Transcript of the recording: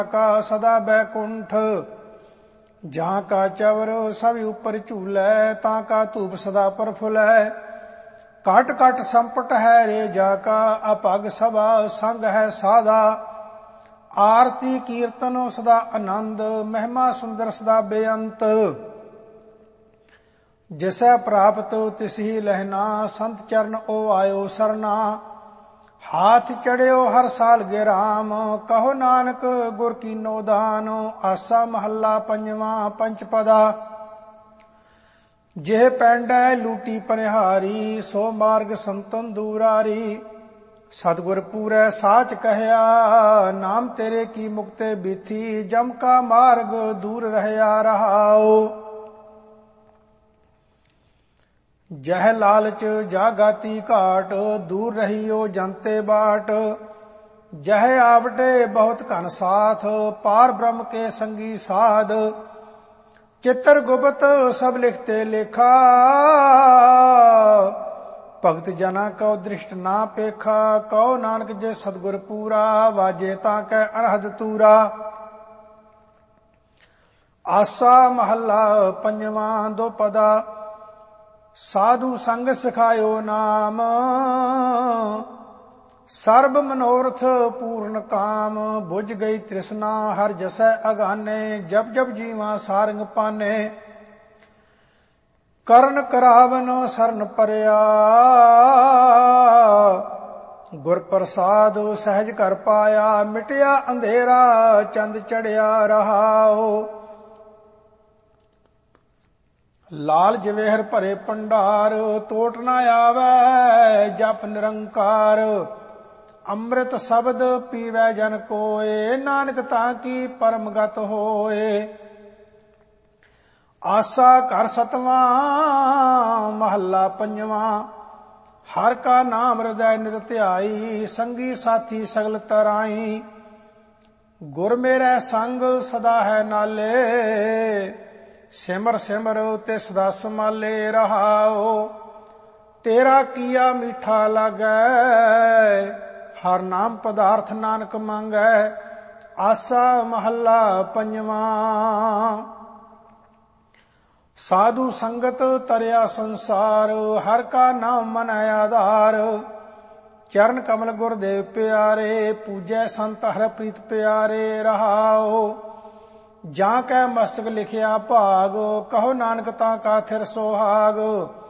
का सदा बैकुंठ। जहाँ का चवर सब ऊपर झूलै, ता का धूप सदा प्रफुल्लै। काट काट संपट है रे जाका, अपग सभा संग है साधा। आरती कीर्तन सदा आनंद, महिमा सुंदर सदा बेअंत। जिसै प्राप्त तिसही लहना, संत चरण ओ आयो सरना। हाथ चढ़ियो हर साल गे राम, कहो नानक गुर कीनो दान। आसा महला पंजवा पंचपदा। जेह पैंडै लूटी पनिहारी, सो मार्ग संतन दूरारी। सतगुर पूरै साच कहया, नाम तेरे की मुक्ते बीथी। जम का मार्ग दूर रहया रहाओ। जह लालच जागाती घाट, दूर रहियो जनते बाट। जह आवटे बहुत घन साथ, पार ब्रह्म के संगी साध। चित्र गुप्त सब लिखते लेखा, भगत जना को दृष्ट ना पेखा। कहो नानक जे सतगुर पूरा, वाजे ताकै अनहद तूरा। आसा महला पंजवा दो पदा। साधु संग सिखायो नाम, सर्ब मनोरथ पूर्ण काम। बुझ गई तृष्णा हर जसै अगाने, जब जब जीवा सारंग पाने। करण करावन सरन परया, गुर प्रसाद सहज कर पाया। मिटया अंधेरा चंद चढ़िया रहाओ। लाल जवेहर भरे भंडार, टोट ना आवे जप निरंकार। अमृत शब्द पीवै जन कोय, नानक ताकी परम गत होए। आसा घर सतवां महला पंजवा। हर का नाम हृदय नित ध्याई, संगी साथी सगल तराई। गुर मेरे संग सदा है नाले, सिमर सिमर ते सदा संभाले रहाओ। तेरा किया मीठा लागै, हर नाम पदार्थ नानक मांगै। आसा महला पंजवा। साधु संगत तरया संसार, हर का नाम मन आधार। चरण कमल गुरदेव प्यारे, पूजै संत हर प्रीत प्यारे रहाओ। जां कै मस्तक लिखिया भाग, कहो नानक तां का थिर सोहाग।